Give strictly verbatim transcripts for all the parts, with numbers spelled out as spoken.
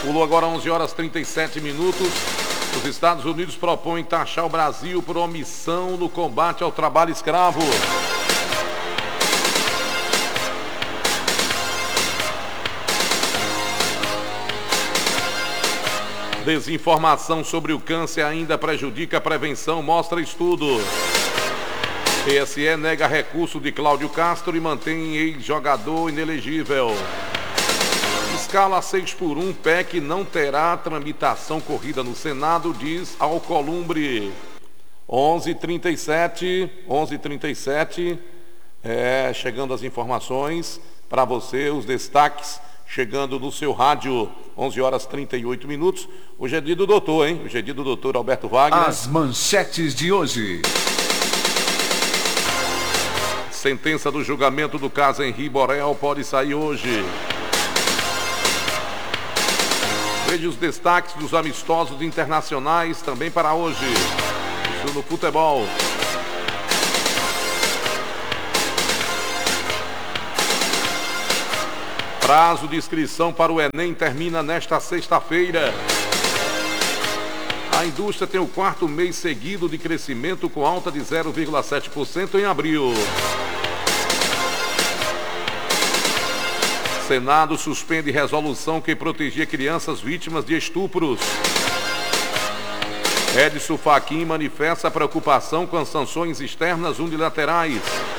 Pulou agora onze horas e trinta e sete minutos. Os Estados Unidos propõem taxar o Brasil por omissão no combate ao trabalho escravo. Desinformação sobre o câncer ainda prejudica a prevenção, mostra estudo. P S E nega recurso de Cláudio Castro e mantém ex-jogador inelegível. Escala seis por um, P E C não terá tramitação corrida no Senado, diz Alcolumbre. onze e trinta e sete, onze e trinta e sete, é, chegando as informações para você, os destaques, chegando no seu rádio, onze horas e trinta e oito minutos. Hoje é dia do doutor, hein? Hoje é dia do doutor Alberto Wagner. As manchetes de hoje. Sentença do julgamento do caso Henri Borel pode sair hoje. Veja os destaques dos amistosos internacionais também para hoje. Isso no futebol. Prazo de inscrição para o Enem termina nesta sexta-feira. A indústria tem o quarto mês seguido de crescimento com alta de zero vírgula sete por cento em abril. Senado suspende resolução que protegia crianças vítimas de estupros. Edson Fachin manifesta preocupação com as sanções externas unilaterais.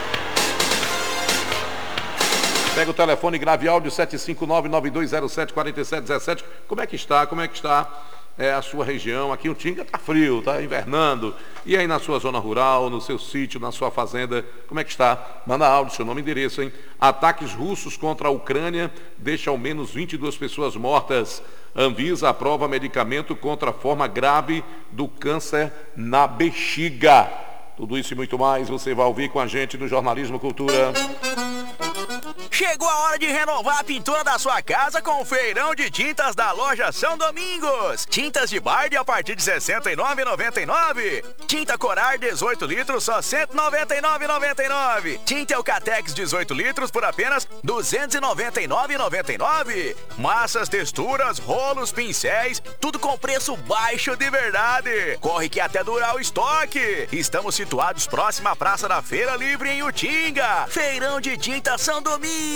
Pega o telefone, grave áudio sete cinco nove, nove dois zero sete, quatro sete um sete. Como é que está? Como é que está é, a sua região? Aqui o Tinga está frio, está invernando. E aí na sua zona rural, no seu sítio, na sua fazenda, como é que está? Manda áudio, seu nome e endereço, hein? Ataques russos contra a Ucrânia deixam ao menos vinte e duas pessoas mortas. Anvisa aprova medicamento contra a forma grave do câncer na bexiga. Tudo isso e muito mais você vai ouvir com a gente no Jornalismo Cultura. Chegou a hora de renovar a pintura da sua casa com o feirão de tintas da loja São Domingos. Tintas de Bard a partir de sessenta e nove reais e noventa e nove centavos. Tinta Corar dezoito litros só cento e noventa e nove reais e noventa e nove centavos. Tinta Eucatex dezoito litros por apenas duzentos e noventa e nove reais e noventa e nove centavos. Massas, texturas, rolos, pincéis, tudo com preço baixo de verdade. Corre que até durar o estoque. Estamos situados próximo à Praça da Feira Livre em Utinga. Feirão de tinta São Domingos.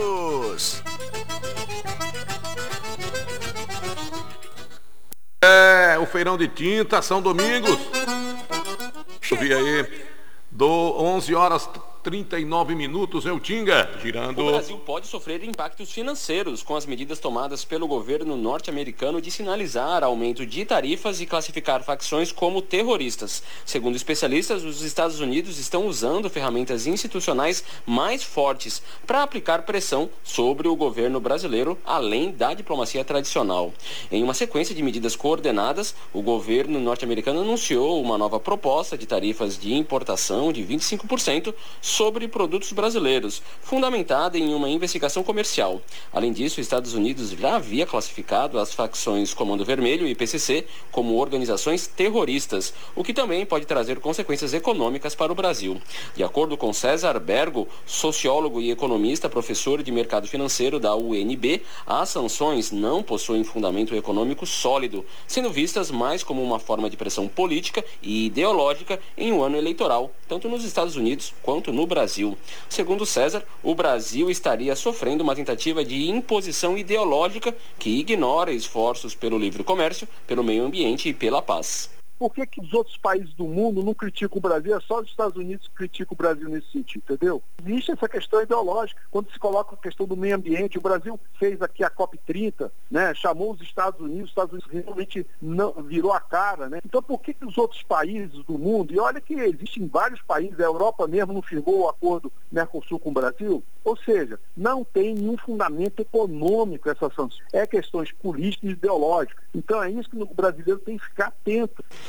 É, o feirão de tinta São Domingos. Eu vi aí, do onze horas e trinta e nove minutos, eu Tinga, girando. O Brasil pode sofrer impactos financeiros com as medidas tomadas pelo governo norte-americano de sinalizar aumento de tarifas e classificar facções como terroristas. Segundo especialistas, os Estados Unidos estão usando ferramentas institucionais mais fortes para aplicar pressão sobre o governo brasileiro, além da diplomacia tradicional. Em uma sequência de medidas coordenadas, o governo norte-americano anunciou uma nova proposta de tarifas de importação de vinte e cinco por cento sobre produtos brasileiros, fundamentada em uma investigação comercial. Além disso, os Estados Unidos já havia classificado as facções Comando Vermelho e P C C como organizações terroristas, o que também pode trazer consequências econômicas para o Brasil. De acordo com César Bergo, sociólogo e economista, professor de mercado financeiro da U N B, as sanções não possuem fundamento econômico sólido, sendo vistas mais como uma forma de pressão política e ideológica em um ano eleitoral, tanto nos Estados Unidos quanto no Brasil. Segundo César, o Brasil estaria sofrendo uma tentativa de imposição ideológica que ignora esforços pelo livre comércio, pelo meio ambiente e pela paz. Por que que os outros países do mundo não criticam o Brasil? É só os Estados Unidos que criticam o Brasil nesse sentido, entendeu? Existe essa questão ideológica. Quando se coloca a questão do meio ambiente, o Brasil fez aqui a COP trinta, né? Chamou os Estados Unidos, os Estados Unidos realmente não, virou a cara, né? Então por que que os outros países do mundo, e olha que existem vários países, a Europa mesmo não firmou o acordo Mercosul com o Brasil, ou seja, não tem nenhum fundamento econômico essa sanção. É questões políticas e ideológicas. Então é isso que o brasileiro tem que ficar atento.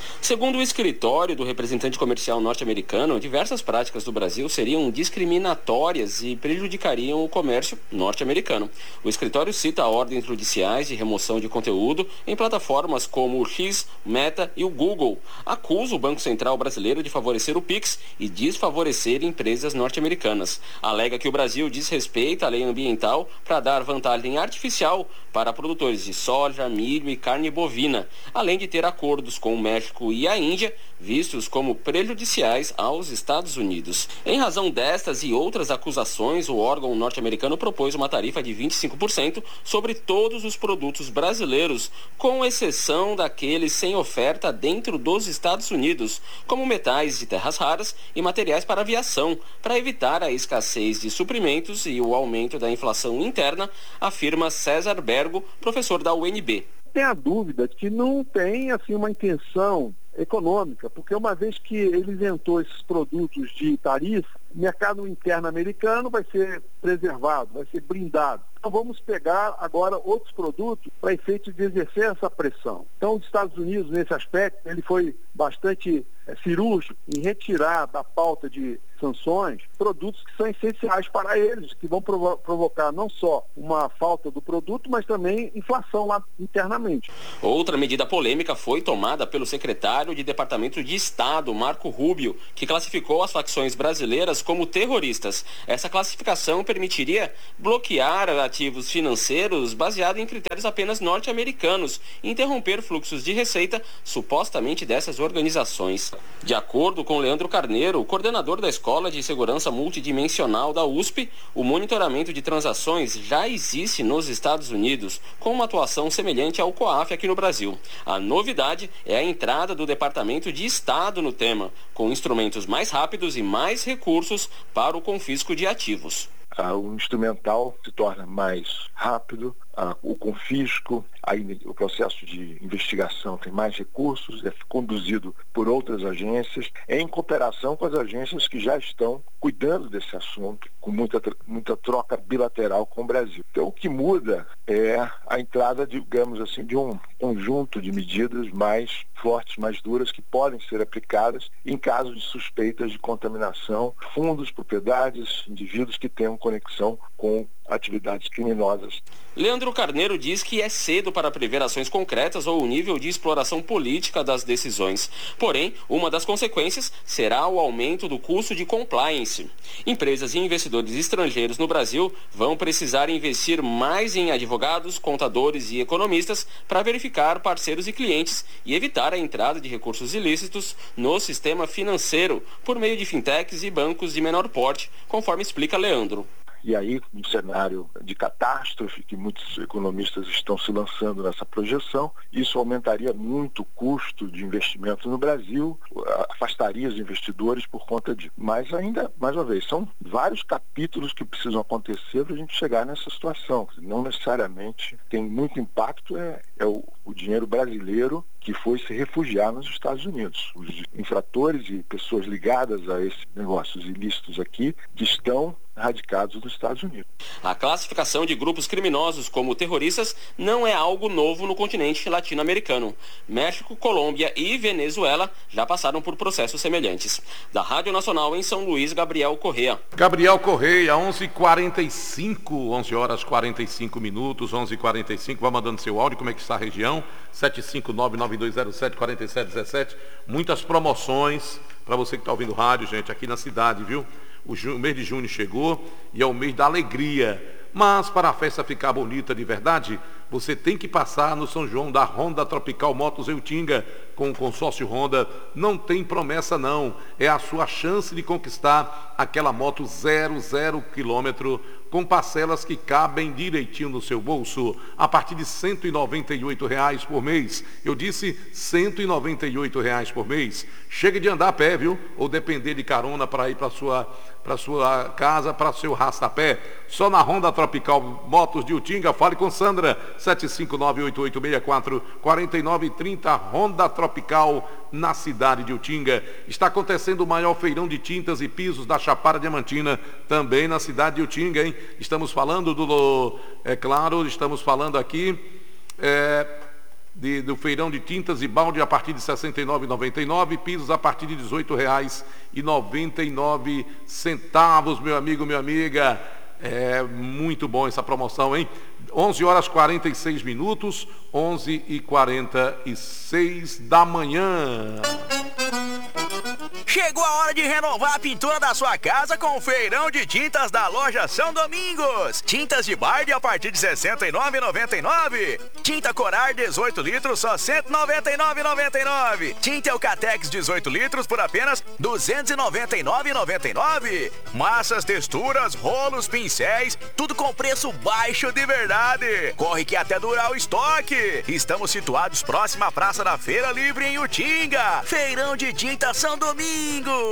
Segundo o escritório do representante comercial norte-americano, diversas práticas do Brasil seriam discriminatórias e prejudicariam o comércio norte-americano. O escritório cita ordens judiciais de remoção de conteúdo em plataformas como o X, Meta e o Google. Acusa o Banco Central brasileiro de favorecer o Pix e desfavorecer empresas norte-americanas. Alega que o Brasil desrespeita a lei ambiental para dar vantagem artificial para produtores de soja, milho e carne bovina, além de ter acordos com o México e a Índia, vistos como prejudiciais aos Estados Unidos. Em razão destas e outras acusações, o órgão norte-americano propôs uma tarifa de vinte e cinco por cento sobre todos os produtos brasileiros, com exceção daqueles sem oferta dentro dos Estados Unidos, como metais de terras raras e materiais para aviação, para evitar a escassez de suprimentos e o aumento da inflação interna, afirma César Bergo, professor da U N B. Tem a dúvida que não tem assim uma intenção econômica, porque uma vez que ele isentou esses produtos de tarifa, o mercado interno americano vai ser preservado, vai ser blindado. Então vamos pegar agora outros produtos para efeito de exercer essa pressão. Então os Estados Unidos, nesse aspecto, ele foi bastante é, cirúrgico em retirar da pauta de sanções produtos que são essenciais para eles, que vão provo- provocar não só uma falta do produto, mas também inflação lá internamente. Outra medida polêmica foi tomada pelo secretário de Departamento de Estado, Marco Rubio, que classificou as facções brasileiras como terroristas. Essa classificação permitiria bloquear ativos financeiros baseados em critérios apenas norte-americanos e interromper fluxos de receita supostamente dessas organizações. De acordo com Leandro Carneiro, coordenador da Escola de Segurança Multidimensional da U S P, o monitoramento de transações já existe nos Estados Unidos, com uma atuação semelhante ao COAF aqui no Brasil. A novidade é a entrada do Departamento de Estado no tema, com instrumentos mais rápidos e mais recursos para o confisco de ativos. Ah, o instrumental se torna mais rápido, ah, o confisco, aí o processo de investigação tem mais recursos, é conduzido por outras agências, em cooperação com as agências que já estão cuidando desse assunto, com muita, muita troca bilateral com o Brasil. Então, o que muda é a entrada, digamos assim, de um conjunto de medidas mais fortes, mais duras, que podem ser aplicadas em caso de suspeitas de contaminação, fundos, propriedades, indivíduos que tenham conexão com atividades criminosas. Leandro Carneiro diz que é cedo para prever ações concretas ou o nível de exploração política das decisões. Porém, uma das consequências será o aumento do custo de compliance. Empresas e investidores estrangeiros no Brasil vão precisar investir mais em advogados, contadores e economistas para verificar parceiros e clientes e evitar a entrada de recursos ilícitos no sistema financeiro por meio de fintechs e bancos de menor porte, conforme explica Leandro. E aí, um cenário de catástrofe, que muitos economistas estão se lançando nessa projeção, isso aumentaria muito o custo de investimento no Brasil, afastaria os investidores por conta disso. Mas ainda, mais uma vez, são vários capítulos que precisam acontecer para a gente chegar nessa situação. Não necessariamente tem muito impacto, é, é o, o dinheiro brasileiro que foi se refugiar nos Estados Unidos. Os infratores e pessoas ligadas a esses negócios ilícitos aqui, que estão radicados nos Estados Unidos. A classificação de grupos criminosos como terroristas não é algo novo no continente latino-americano. México, Colômbia e Venezuela já passaram por processos semelhantes. Da Rádio Nacional em São Luís, Gabriel Correia. Gabriel Correia, onze e quarenta e cinco, onze horas e quarenta e cinco minutos, onze e quarenta e cinco, vai mandando seu áudio, como é que está a região, sete cinco nove, nove dois zero sete, quatro sete um sete, muitas promoções para você que está ouvindo rádio, gente, aqui na cidade, viu? O, ju- o mês de junho chegou e é o mês da alegria. Mas para a festa ficar bonita de verdade, você tem que passar no São João da Honda Tropical Motos Eutinga. Com o consórcio Honda, não tem promessa não. É a sua chance de conquistar aquela moto zero, zero quilômetro, com parcelas que cabem direitinho no seu bolso, a partir de cento e noventa e oito reais por mês. Eu disse cento e noventa e oito reais por mês. Chega de andar a pé, viu? Ou depender de carona para ir para sua para sua casa, para seu rastapé. Só na Honda Tropical Motos de Utinga. Fale com Sandra, sete cinco nove, oito oito seis quatro, quatro nove três zero, Honda Tropical, na cidade de Utinga. Está acontecendo o maior feirão de tintas e pisos da Chapada Diamantina, também na cidade de Utinga, hein? Estamos falando do, é claro, estamos falando aqui é, de, do feirão de tintas e balde a partir de sessenta e nove reais e noventa e nove centavos, pisos a partir de dezoito reais e noventa e nove centavos, meu amigo, minha amiga. É muito bom essa promoção, hein? onze horas e quarenta e seis minutos, onze e quarenta e seis da manhã. Chegou a hora de renovar a pintura da sua casa com o feirão de tintas da loja São Domingos. Tintas de Bard a partir de sessenta e nove reais e noventa e nove centavos. Tinta Corar dezoito litros só cento e noventa e nove reais e noventa e nove centavos. Tinta Eucatex dezoito litros por apenas duzentos e noventa e nove reais e noventa e nove centavos. Massas, texturas, rolos, pincéis, tudo com preço baixo de verdade. Corre que até durar o estoque. Estamos situados próximo à Praça da Feira Livre em Utinga. Feirão de tinta São Domingos.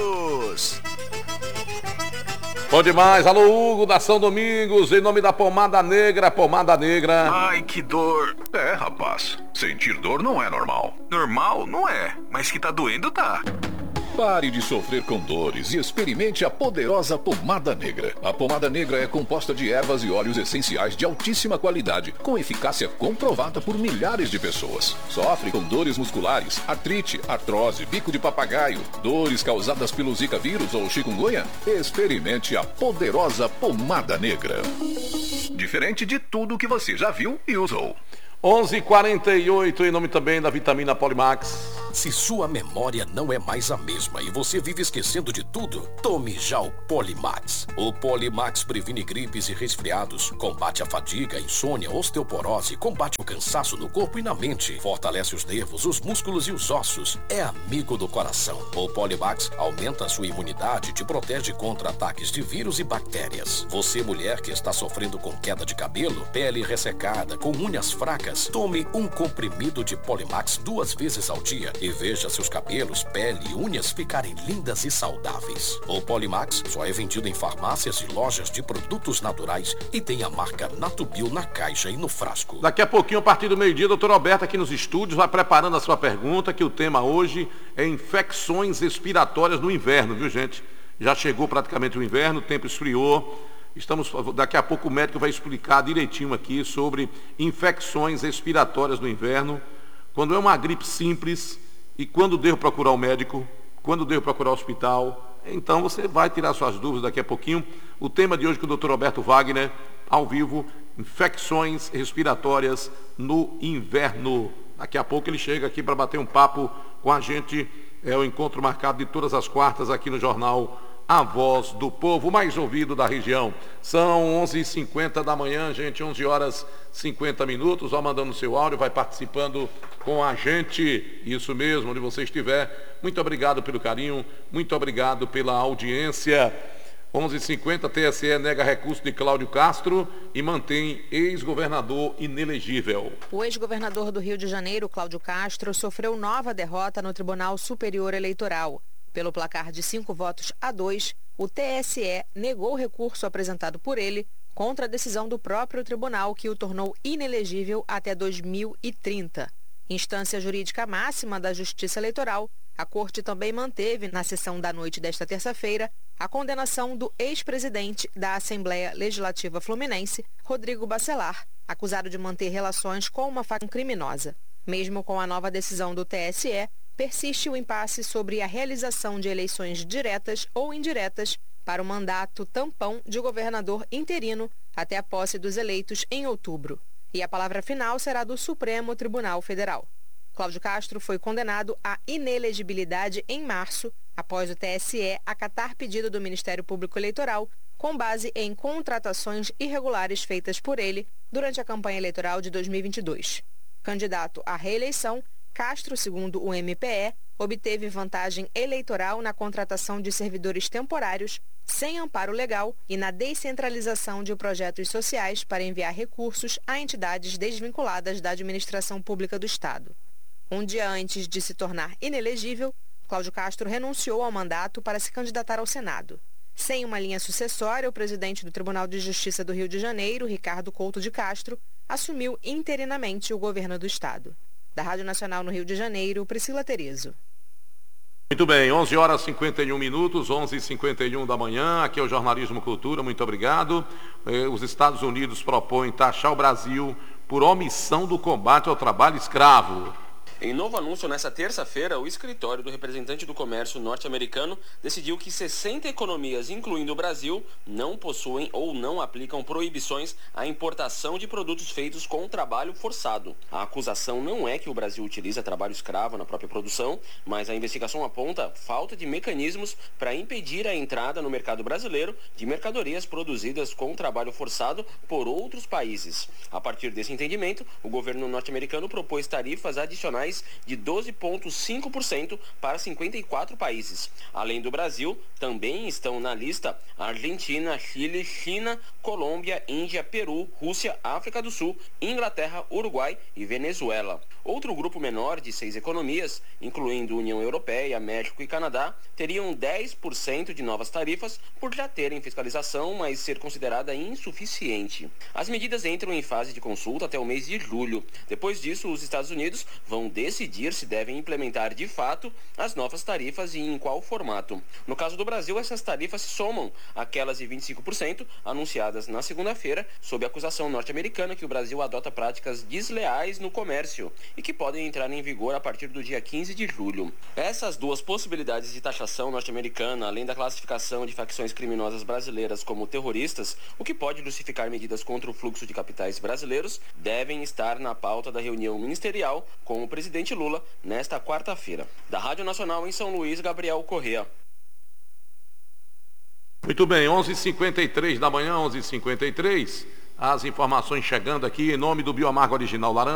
Bom demais, alô Hugo da São Domingos, em nome da Pomada Negra, Pomada Negra. Ai, que dor. É, rapaz, sentir dor não é normal. Normal não é, mas que tá doendo tá. Pare de sofrer com dores e experimente a poderosa Pomada Negra. A Pomada Negra é composta de ervas e óleos essenciais de altíssima qualidade, com eficácia comprovada por milhares de pessoas. Sofre com dores musculares, artrite, artrose, bico de papagaio, dores causadas pelo Zika vírus ou chikungunya? Experimente a poderosa Pomada Negra. Diferente de tudo que você já viu e usou. onze e quarenta e oito, em nome também da vitamina Polimax. Se sua memória não é mais a mesma e você vive esquecendo de tudo, tome já o Polimax. O Polimax previne gripes e resfriados, combate a fadiga, a insônia, osteoporose, combate o cansaço no corpo e na mente, fortalece os nervos, os músculos e os ossos, é amigo do coração. O Polimax aumenta a sua imunidade e te protege contra ataques de vírus e bactérias. Você, mulher que está sofrendo com queda de cabelo, pele ressecada, com unhas fracas, tome um comprimido de Polimax duas vezes ao dia e veja seus cabelos, pele e unhas ficarem lindas e saudáveis. O Polimax só é vendido em farmácias e lojas de produtos naturais e tem a marca Natubio na caixa e no frasco. Daqui a pouquinho, a partir do meio-dia, doutor Roberto aqui nos estúdios vai preparando a sua pergunta, que o tema hoje é infecções respiratórias no inverno, viu, gente? Já chegou praticamente o inverno, o tempo esfriou. Estamos, daqui a pouco o médico vai explicar direitinho aqui sobre infecções respiratórias no inverno, quando é uma gripe simples e quando devo procurar o médico, quando devo procurar o hospital. Então você vai tirar suas dúvidas daqui a pouquinho. O tema de hoje com o doutor Roberto Wagner, ao vivo, infecções respiratórias no inverno. Daqui a pouco ele chega aqui para bater um papo com a gente. É o encontro marcado de todas as quartas aqui no Jornal A Voz do Povo, mais ouvido da região. São onze e cinquenta da manhã, gente, onze horas e cinquenta minutos. Vai mandando seu áudio, vai participando com a gente. Isso mesmo, onde você estiver. Muito obrigado pelo carinho, muito obrigado pela audiência. onze e cinquenta, T S E nega recurso de Cláudio Castro e mantém ex-governador inelegível. O ex-governador do Rio de Janeiro, Cláudio Castro, sofreu nova derrota no Tribunal Superior Eleitoral. Pelo placar de cinco votos a dois, o T S E negou o recurso apresentado por ele contra a decisão do próprio tribunal que o tornou inelegível até dois mil e trinta. Instância jurídica máxima da Justiça Eleitoral, a Corte também manteve, na sessão da noite desta terça-feira, a condenação do ex-presidente da Assembleia Legislativa Fluminense, Rodrigo Bacelar, acusado de manter relações com uma facção criminosa. Mesmo com a nova decisão do T S E, persiste o impasse sobre a realização de eleições diretas ou indiretas para o mandato tampão de governador interino até a posse dos eleitos em outubro. E a palavra final será do Supremo Tribunal Federal. Cláudio Castro foi condenado à inelegibilidade em março, após o T S E acatar pedido do Ministério Público Eleitoral com base em contratações irregulares feitas por ele durante a campanha eleitoral de dois mil e vinte e dois. Candidato à reeleição, Castro, segundo o M P E, obteve vantagem eleitoral na contratação de servidores temporários, sem amparo legal e na descentralização de projetos sociais para enviar recursos a entidades desvinculadas da administração pública do Estado. Um dia antes de se tornar inelegível, Cláudio Castro renunciou ao mandato para se candidatar ao Senado. Sem uma linha sucessória, o presidente do Tribunal de Justiça do Rio de Janeiro, Ricardo Couto de Castro, assumiu interinamente o governo do Estado. Da Rádio Nacional no Rio de Janeiro, Priscila Terezo. Muito bem, onze horas e cinquenta e um minutos, onze e cinquenta e um da manhã, aqui é o Jornalismo Cultura, muito obrigado. Eh, os Estados Unidos propõem taxar o Brasil por omissão do combate ao trabalho escravo. Em novo anúncio nesta terça-feira, o escritório do representante do comércio norte-americano decidiu que sessenta economias, incluindo o Brasil, não possuem ou não aplicam proibições à importação de produtos feitos com trabalho forçado. A acusação não é que o Brasil utiliza trabalho escravo na própria produção, mas a investigação aponta falta de mecanismos para impedir a entrada no mercado brasileiro de mercadorias produzidas com trabalho forçado por outros países. A partir desse entendimento, o governo norte-americano propôs tarifas adicionais de doze vírgula cinco por cento para cinquenta e quatro países. Além do Brasil, também estão na lista Argentina, Chile, China, Colômbia, Índia, Peru, Rússia, África do Sul, Inglaterra, Uruguai e Venezuela. Outro grupo menor de seis economias, incluindo União Europeia, México e Canadá, teriam dez por cento de novas tarifas por já terem fiscalização, mas ser considerada insuficiente. As medidas entram em fase de consulta até o mês de julho. Depois disso, os Estados Unidos vão decidir se devem implementar de fato as novas tarifas e em qual formato. No caso do Brasil, essas tarifas somam aquelas de vinte e cinco por cento anunciadas na segunda-feira, sob a acusação norte-americana que o Brasil adota práticas desleais no comércio e que podem entrar em vigor a partir do dia quinze de julho. Essas duas possibilidades de taxação norte-americana, além da classificação de facções criminosas brasileiras como terroristas, o que pode justificar medidas contra o fluxo de capitais brasileiros, devem estar na pauta da reunião ministerial com o presidente Lula nesta quarta-feira. Da Rádio Nacional em São Luís, Gabriel Correa. Muito bem, onze e cinquenta e três da manhã, onze e cinquenta e três. As informações chegando aqui em nome do Bioamargo Original Laranja.